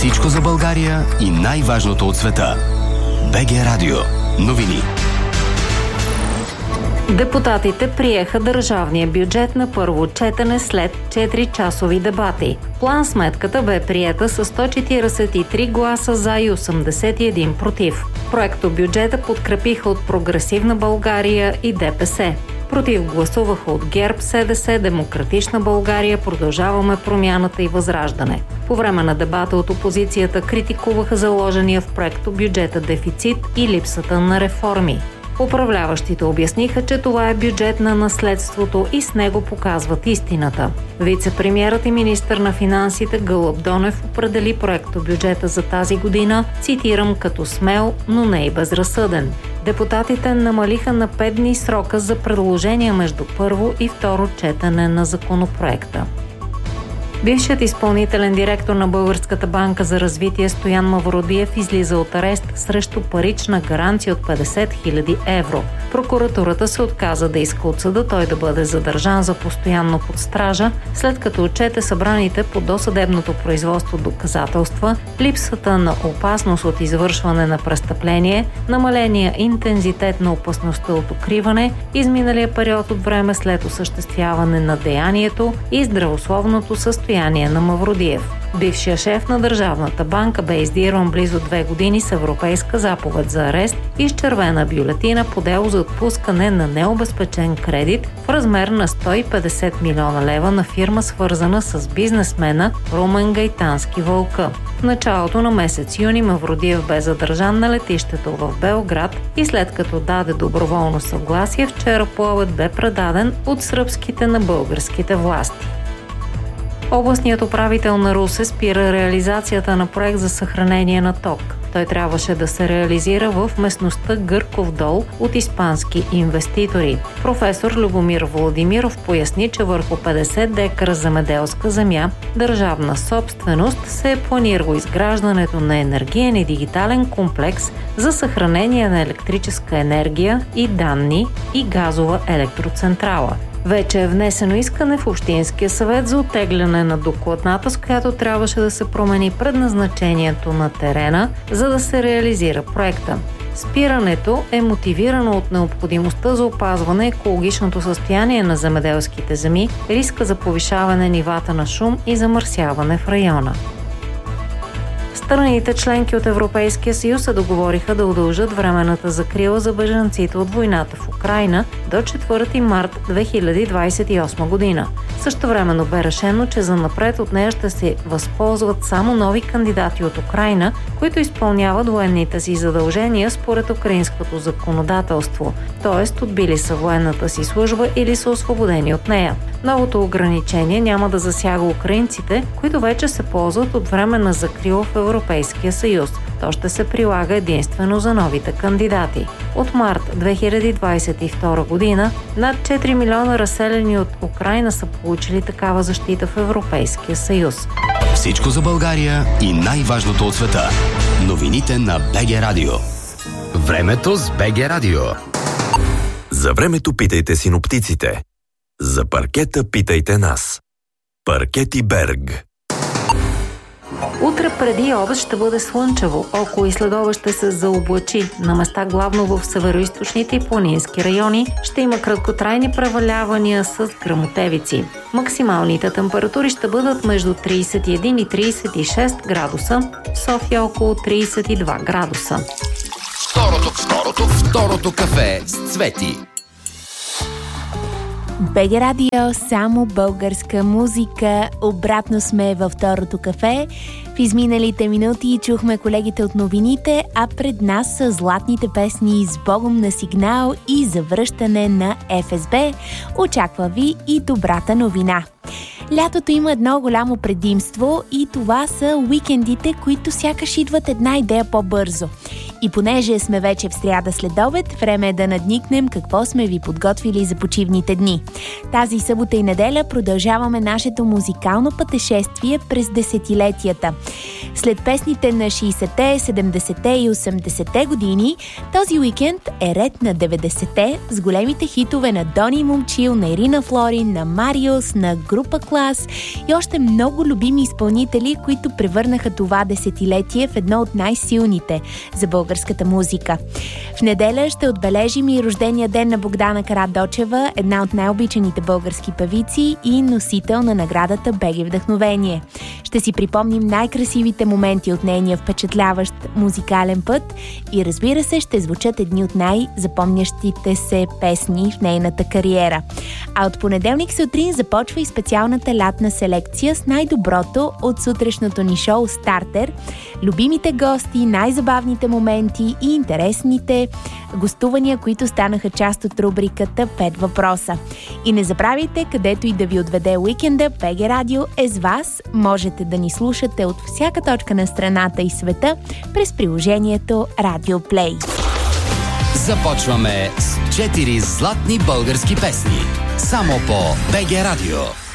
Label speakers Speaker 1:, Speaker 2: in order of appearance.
Speaker 1: Всичко за България и най-важното от света. БГ Радио. Новини.
Speaker 2: Депутатите приеха държавния бюджет на първо четене след 4-часови дебати. План-сметката бе приета с 143 гласа за и 81 против. Проектобюджета подкрепиха от Прогресивна България и ДПС. Против гласуваха от ГЕРБ, СДС, Демократична България, Продължаваме промяната и Възраждане. По време на дебата от опозицията критикуваха заложения в проектобюджета дефицит и липсата на реформи. Управляващите обясниха, че това е бюджет на наследството и с него показват истината. Вице-премиерът и министър на финансите Гълъб Донев определи проектобюджета за тази година, цитирам, като смел, но не и безразсъден. Депутатите намалиха на 5 дни срока за предложения между първо и второ четене на законопроекта. Бившият изпълнителен директор на Българската банка за развитие Стоян Мавродиев излиза от арест срещу парична гаранция от 50 000 евро. Прокуратурата се отказа да иска от съда той да бъде задържан за постоянно под стража, след като отчете събраните по досъдебното производство доказателства, липсата на опасност от извършване на престъпление, намаления интензитет на опасността от укриване, изминалия период от време след осъществяване на деянието и здравословното състояние на Мавродиев. Бившият шеф на Държавната банка бе издирван близо 2 години с европейска заповед за арест и с червена бюлетина по дело за отпускане на необезпечен кредит в размер на 150 милиона лева на фирма, свързана с бизнесмена Румен Гайтански Вълка. В началото на месец юни Мавродиев бе задържан на летището в Белград и след като даде доброволно съгласие, вчера поет бе предаден от сръбските на българските власти. Областният управител на Русе спира реализацията на проект за съхранение на ток. Той трябваше да се реализира в местността Гърков дол от испански инвеститори. Професор Любомир Владимиров поясни, че върху 50 декара земеделска земя, държавна собственост, се е планирало изграждането на енергиен и дигитален комплекс за съхранение на електрическа енергия и данни и газова електроцентрала. Вече е внесено искане в Общинския съвет за оттегляне на докладната, с която трябваше да се промени предназначението на терена, за да се реализира проекта. Спирането е мотивирано от необходимостта за опазване екологичното състояние на земеделските земи, риска за повишаване нивата на шум и замърсяване в района. Страните членки от Европейския съюз се договориха да удължат временната закрила за бежанците от войната в Украйна до 4 март 2028 година. Същевременно бе решено, че занапред от нея ще се възползват само нови кандидати от Украйна, които изпълняват военните си задължения според украинското законодателство, т.е. отбили са военната си служба или са освободени от нея. Новото ограничение няма да засяга украинците, които вече се ползват от временна закрила в Европейския съюз. То ще се прилага единствено за новите кандидати. От март 2022 година над 4 милиона разселени от Украйна са получили такава защита в Европейския съюз.
Speaker 1: Всичко за България и най-важното от света. Новините на БГ Радио. Времето с БГ Радио.
Speaker 3: За времето питайте синоптиците. За паркета питайте нас. Паркети Берг.
Speaker 2: Утре преди обед ще бъде слънчево, около и следобед ще се заоблачи. На места главно в североизточните и планински райони ще има краткотрайни превалявания с гръмотевици. Максималните температури ще бъдат между 31 и 36 градуса, в София около 32 градуса.
Speaker 1: Второто кафе с Цвети.
Speaker 4: БГ Радио, само българска музика. Обратно сме във второто кафе. В изминалите минути чухме колегите от новините, а пред нас са златните песни "С Богом" на Сигнал и "Завръщане" на ФСБ. Очаква ви и добрата новина. Лятото има едно голямо предимство и това са уикендите, които сякаш идват една идея по-бързо. И понеже сме вече в сряда след обед, време е да надникнем какво сме ви подготвили за почивните дни. Тази събота и неделя продължаваме нашето музикално пътешествие през десетилетията. След песните на 60-те, 70-те и 80-те години, този уикенд е ред на 90-те с големите хитове на Дони Момчил, на Ирина Флорин, на Мариус, на група Клас и още много любими изпълнители, които превърнаха това десетилетие в едно от най-силните за българската музика. В неделя ще отбележим и рождения ден на Богдана Карадочева, една от най-обичаните български певици и носител на наградата БГ Вдъхновение. Ще си припомним най-красивите моменти от нейния впечатляващ музикален път и разбира се, ще звучат едни от най-запомнящите се песни в нейната кариера. А от понеделник сутрин започва и специалната лятна селекция с най-доброто от сутрешното ни шоу Стартер, любимите гости, най-забавните моменти и интересните гостувания, които станаха част от рубриката 5 въпроса. И не забравяйте, където и да ви отведе уикенда, БГ Радио е с вас. Можете да ни слушате от всяка точка на страната и света през приложението Radio Play.
Speaker 1: Започваме с 4 златни български песни. Само по БГ Радио.